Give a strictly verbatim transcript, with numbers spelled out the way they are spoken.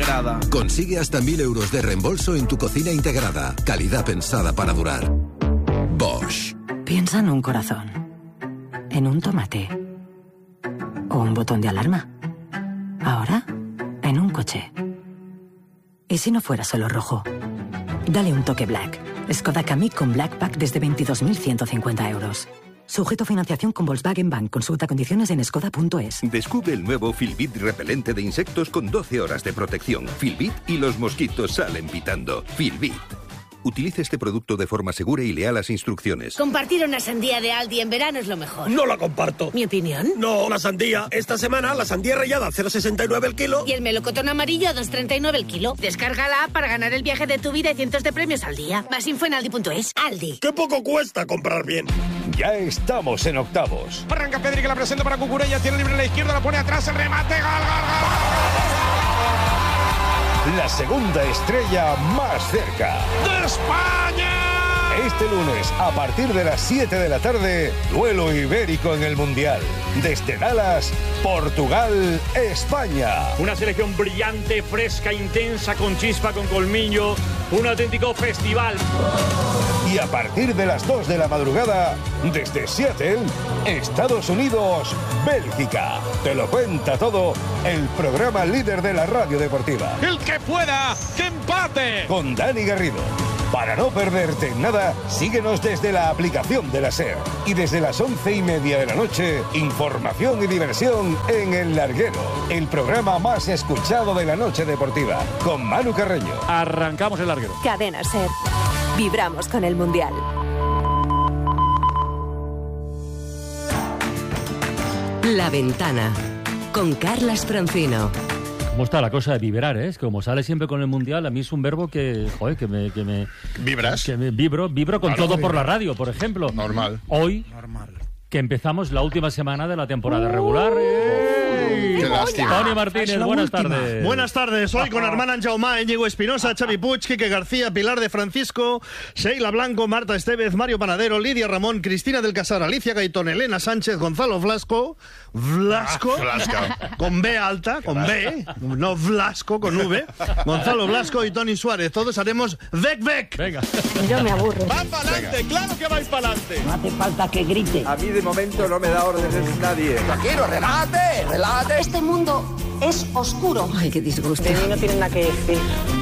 integrada. Consigue hasta mil euros de reembolso en tu cocina integrada. Calidad pensada para durar. Bosch. Piensa en un corazón, en un tomate o un botón de alarma. Ahora, en un coche. ¿Y si no fuera solo rojo? Dale un toque Black. Skoda Kamiq con Black Pack desde veintidós mil ciento cincuenta euros. Sujeto a financiación con Volkswagen Bank. Consulta condiciones en skoda punto es. Descubre el nuevo Filbit repelente de insectos con doce horas de protección. Filbit y los mosquitos salen pitando. Filbit. Utilice este producto de forma segura y lea las instrucciones. Compartir una sandía de Aldi en verano es lo mejor. No la comparto. ¿Mi opinión? No, la sandía. Esta semana la sandía rallada a cero coma sesenta y nueve el kilo. Y el melocotón amarillo a dos coma treinta y nueve el kilo. Descarga la app para ganar el viaje de tu vida y cientos de premios al día. Más info en aldi punto es. Aldi. ¡Qué poco cuesta comprar bien! Ya estamos en octavos. Arranca Pedri, que la presenta para Cucurella. Tiene libre a la izquierda, la pone atrás, el remate. ¡Gol, gol, gol! La segunda estrella más cerca. ¡De España! Este lunes, a partir de las siete de la tarde, duelo ibérico en el Mundial. Desde Dallas, Portugal, España. Una selección brillante, fresca, intensa, con chispa, con colmillo. Un auténtico festival. Y a partir de las dos de la madrugada, desde Seattle, Estados Unidos, Bélgica. Te lo cuenta todo el programa líder de la radio deportiva. ¡El que pueda, que empate! Con Dani Garrido. Para no perderte nada, síguenos desde la aplicación de la SER. Y desde las once y media de la noche, información y diversión en El Larguero, el programa más escuchado de la noche deportiva, con Manu Carreño. Arrancamos El Larguero. Cadena SER. Vibramos con el Mundial. La Ventana, con Carlas Francino. ¿Cómo está la cosa de vibrar, eh? Es que como sale siempre con el Mundial, a mí es un verbo que, joder, que me... Que me ¿Vibras? Que me vibro, vibro con Claro, todo vibra. por la radio, por ejemplo. Normal. Hoy, Normal. que empezamos la última semana de la temporada regular. ¡Ey! Qué lástima. Toni Martínez, buenas última. tardes. Buenas tardes, hoy con Armand Jaumá, Íñigo Espinosa, Xavi Puig, Quique García, Pilar de Francisco, Sheila Blanco, Marta Estevez, Mario Panadero, Lidia Ramón, Cristina del Casar, Alicia Gaitón, Elena Sánchez, Gonzalo Vlasco, Vlasco, Ah, Vlasco. con B alta, con B, no Vlasco, con V, Gonzalo Vlasco y Tony Suárez, todos haremos Vec Vec. Venga. Yo me aburro. ¡Van para adelante! ¡Claro que vais para adelante! No hace falta que grite. A mí de momento no me da órdenes nadie. Tranquilo, relájate, relájate. Este mundo es oscuro. Ay, qué disgusto. no tienen nada que decir.